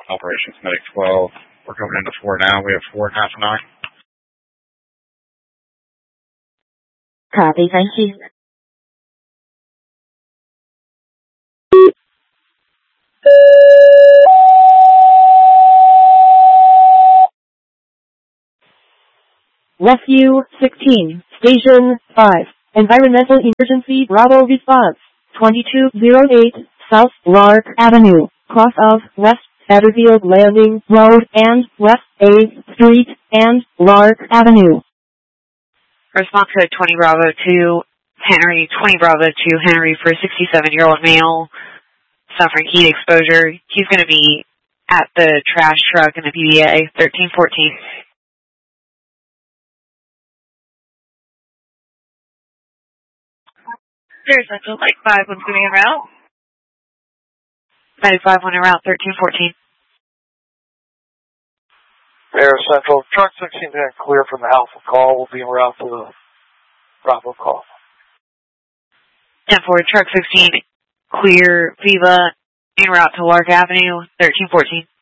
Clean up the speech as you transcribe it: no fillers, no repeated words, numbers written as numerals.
Operations Medic 12. We're coming into 4 now. We have 4 at half 9. Copy, thank you. Rescue 16, Station 5, Environmental Emergency Bravo Response, 2208 South Lark Avenue, cross of West Satterfield Landing Road and West A Street and Lark Avenue. Response code 20 Bravo 2 Henry, 20 Bravo 2 Henry for a 67-year-old male suffering heat exposure. He's going to be at the trash truck in the PBA, 1314. There's Central Lake 5, one's going en route. 95, one en route, 1314. Air Central, truck 16 been clear from the Alpha call. We'll be en route to the Bravo call. 10-4, truck 16, clear, Viva, en route to Lark Avenue, 1314.